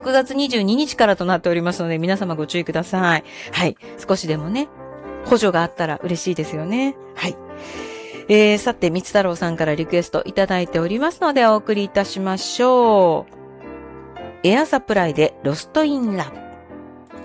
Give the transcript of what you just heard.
6月22日からとなっておりますので、皆様ご注意ください。はい。少しでもね、補助があったら嬉しいですよね。はい。さて、三つ太郎さんからリクエストいただいておりますので、お送りいたしましょう。エアサプライでロストインラブ。